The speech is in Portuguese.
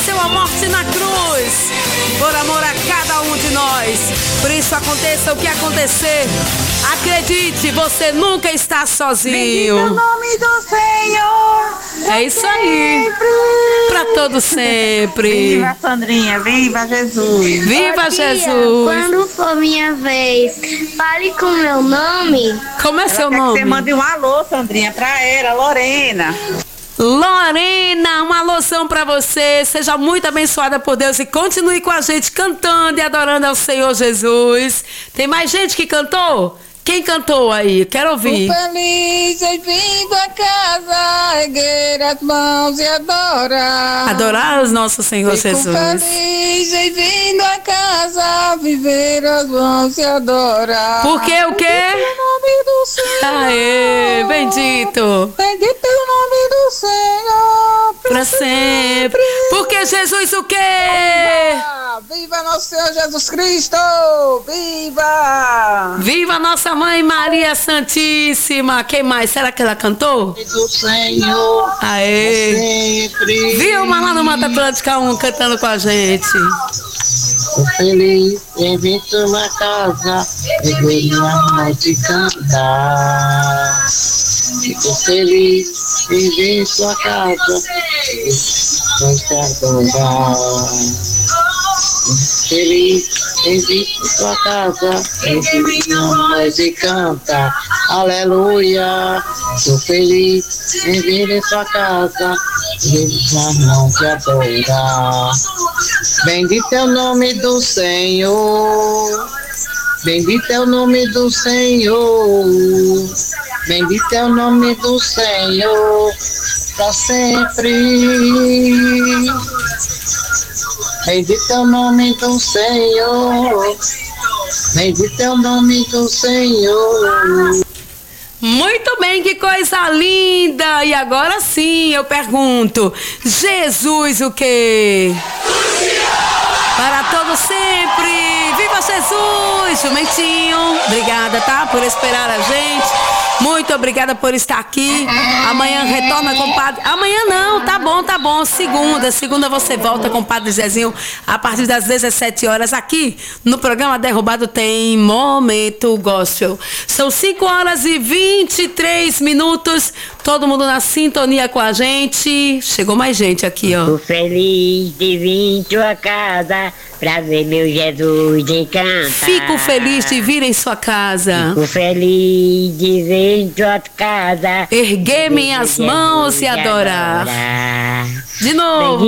mereceu a morte na cruz, por amor a cada um de nós. Por isso, aconteça o que acontecer, acredite, você nunca está sozinho. Bendito o nome do Senhor. É isso aí, para todo sempre. Viva, Sandrinha, viva Jesus. Viva Ô, tia, Jesus. quando for minha vez, fale com meu nome. Como é seu Quer que nome? você mande um alô, Sandrinha, pra ela, Lorena. Lorena, uma alusão para você. Seja muito abençoada por Deus e continue com a gente cantando e adorando ao Senhor Jesus. Tem mais gente que cantou? Quem cantou aí? Quero ouvir. Feliz e vindo a casa, erguer as mãos e adorar. Adorar o nosso Senhor Jesus. Feliz e vindo a casa, viver as mãos e adorar. Porque o quê? O nome do Senhor. Aê, bendito. Bendito é o nome do Senhor. Para sempre. Porque Jesus o quê? Viva nosso Senhor Jesus Cristo. Viva. Viva nossa Mãe Maria Santíssima. Quem mais? Será que ela cantou? Do Senhor. Aê. Sempre. Vilma lá no Mata Atlântica 1 cantando com a gente. Tô feliz em vir na casa, eu vou minha noite cantar. Fico feliz em vir sua casa, vou te adorar. Feliz em vir sua casa, eu vou minha noite cantar. Aleluia. Tô feliz em vir em sua casa, minha mão te adorar. Bendito é o nome do Senhor. Bendito é o nome do Senhor. Bendito é o nome do Senhor para sempre. Bendito é o nome do Senhor. Bendito é o nome do Senhor. Muito bem, que coisa linda! E agora sim, eu pergunto, Jesus o quê? Para todo sempre! Viva Jesus! Jumentinho, obrigada, tá? Por esperar a gente. Muito obrigada por estar aqui. Amanhã retorna com o Padre... Amanhã não, tá bom. Segunda você volta com o Padre Zezinho a partir das 17 horas aqui no programa Derrubado tem Momento Gospel. São 5 horas e 23 minutos. Todo mundo na sintonia com a gente. Chegou mais gente aqui, ó. Tô feliz de vir em tua casa pra ver meu Jesus encantar. Fico feliz de vir em sua casa. Fico feliz de ver em tua casa. Erguer minhas mãos e adorar. De novo.